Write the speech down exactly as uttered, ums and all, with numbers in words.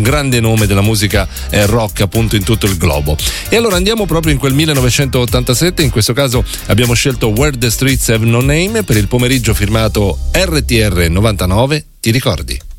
grande nome della musica eh, rock appunto in tutto il globo. E allora andiamo proprio in quel millenovecentottantasette, in questo caso abbiamo scelto Where the Streets Have No Name per il pomeriggio firmato R T R novantanove, ti ricordi?